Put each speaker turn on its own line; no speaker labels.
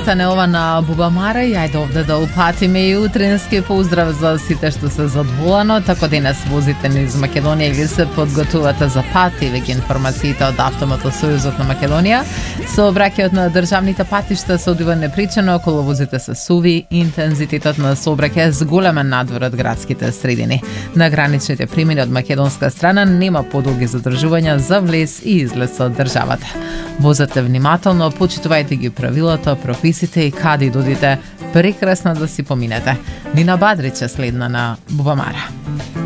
читане ова на Бубамара и ајде овде да упатиме и утрински поздрав за сите што се задволано, тако денес возите низ Македонија или се подготувате за пат и веќе информациите од Автомотосојузот на Македонија. Сообраќајот на државните патишта се одвива непричено, коловозите се суви, интензитетот на сообраќај е зголемен надвор од градските средини. На граничните премини од македонска страна нема подолги задржувања за влез и излез од државата. Возете внимателно, почитувајте ги правилата, прописите и каде додите, прекрасно да си поминете. Нина Бадрич е следна на Бубамара.